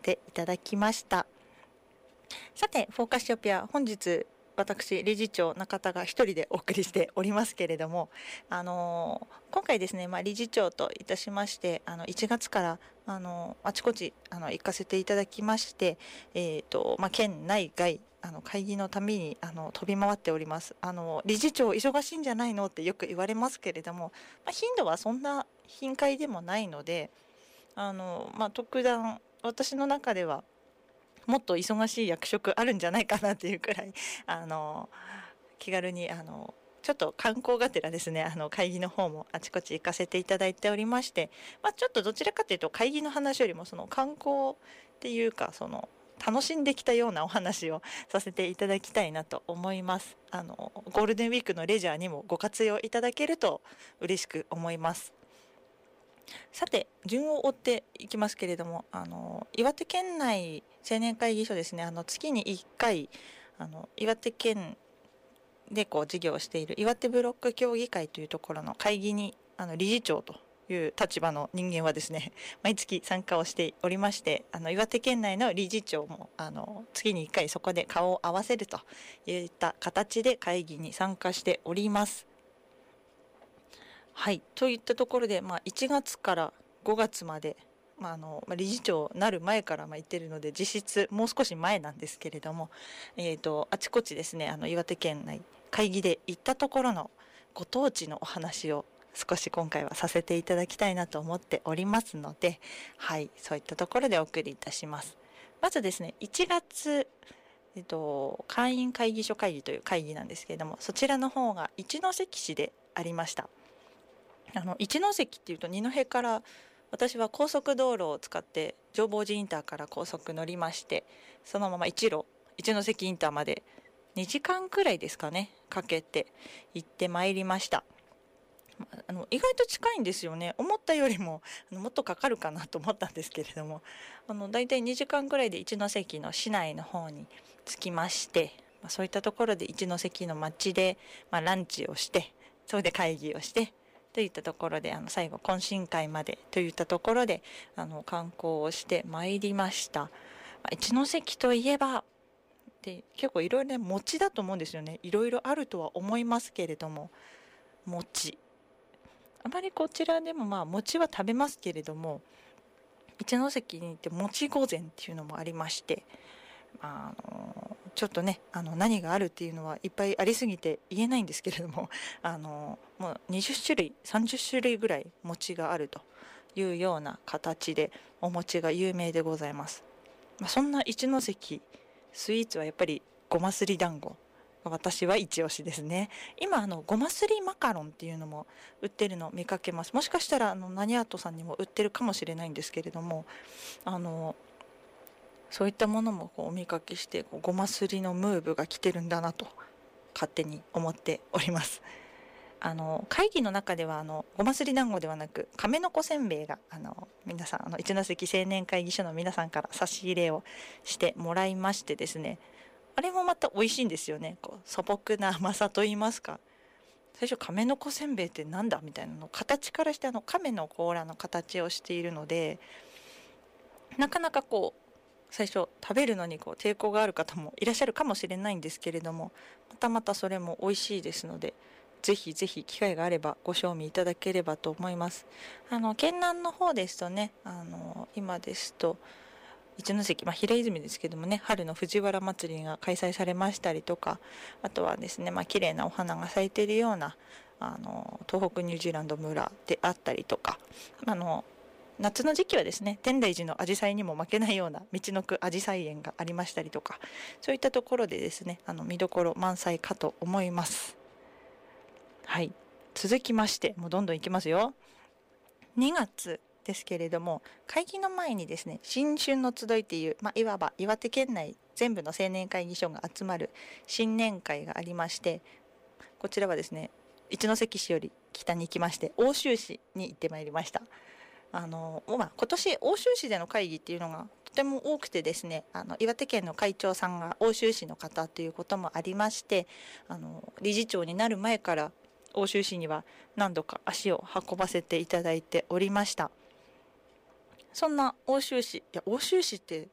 ていただきました。さて、フォーカスショピア、本日、私、理事長中田が一人でお送りしておりますけれども、今回ですね、理事長といたしまして、1月から、あちこち、行かせていただきまして、県内外、会議のために、飛び回っております。理事長忙しいんじゃないのってよく言われますけれども、頻度はそんな頻回でもないので、特段、私の中では、もっと忙しい役職あるんじゃないかなっていうくらい、気軽に、ちょっと観光がてらですね、会議の方もあちこち行かせていただいておりまして、ちょっとどちらかというと会議の話よりもその観光っていうか、楽しんできたようなお話をさせていただきたいなと思います。ゴールデンウィークのレジャーにもご活用いただけると嬉しく思います。さて、順を追っていきますけれども、岩手県内青年会議所ですね、月に1回、岩手県で事業をしている岩手ブロック協議会というところの会議に、理事長という立場の人間はですね、毎月参加をしておりまして、岩手県内の理事長も、月に1回そこで顔を合わせるといった形で会議に参加しております。はい。といったところで、1月から5月まで、理事長なる前から言ってるので、実質もう少し前なんですけれども、あちこちですね、岩手県内会議で行ったところのご当地のお話を少し今回はさせていただきたいなと思っておりますので、はい。そういったところでお送りいたします。まずですね、1月、会員会議所会議という会議なんですけれども、そちらの方が一関市でありました。一関っていうと二戸から私は高速道路を使って浄法寺インターから高速乗りまして、そのまま一関インターまで2時間くらいですかね、かけて行ってまいりました。意外と近いんですよね。思ったよりももっとかかるかなと思ったんですけれども、だいたい2時間くらいで一関の市内の方に着きまして、そういったところで一関の町で、ランチをして、それで会議をして、といったところで、最後、懇親会までといったところで、観光をしてまいりました。一関といえば、で、結構いろいろね、餅だと思うんですよね。いろいろあるとは思いますけれども、餅。あまりこちらでも餅は食べますけれども、一関に行って餅御膳っていうのもありまして、ちょっとね、何があるっていうのはいっぱいありすぎて言えないんですけれども、もう20種類、30種類ぐらい餅があるというような形でお餅が有名でございます。そんな一関、スイーツはやっぱりごますり団子。私は一押しですね。今、ごますりマカロンっていうのも売ってるのを見かけます。もしかしたら、何アートさんにも売ってるかもしれないんですけれども、そういったものもお見かけして、ごますりのムーブが来てるんだなと、勝手に思っております。会議の中では、ごますり団子ではなく、亀の子せんべいが、皆さん、一関青年会議所の皆さんから差し入れをしてもらいましてですね、あれもまた美味しいんですよね。素朴な甘さと言いますか。最初、亀の子せんべいってなんだみたいなの、形からして亀の甲羅の形をしているので、なかなか最初食べるのに抵抗がある方もいらっしゃるかもしれないんですけれども、またそれも美味しいですので、ぜひぜひ機会があればご賞味いただければと思います。県南の方ですとね、今ですと、一関、平泉ですけどもね、春の藤原祭りが開催されましたりとか、あとはですね、綺麗なお花が咲いているような、東北ニュージーランド村であったりとか、夏の時期はですね、天霊寺の紫陽花にも負けないような道のく紫陽花園がありましたりとか、そういったところでですね、見どころ満載かと思います。はい。続きまして、もうどんどんいきますよ。2月ですけれども、会議の前にですね、新春の集いっていう、いわば岩手県内全部の青年会議所が集まる新年会がありまして、こちらはですね、一関市より北に行きまして、奥州市に行ってまいりました。今年奥州市での会議っていうのがとても多くてですね、岩手県の会長さんが奥州市の方ということもありまして、理事長になる前から奥州市には何度か足を運ばせていただいておりました。そんな奥州市って